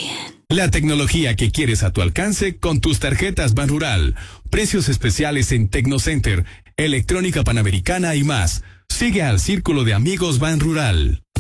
bien. La tecnología que quieres a tu alcance con tus tarjetas Banrural. Precios especiales en Tecnocenter, Electrónica Panamericana y más. Sigue al Círculo de Amigos Banrural.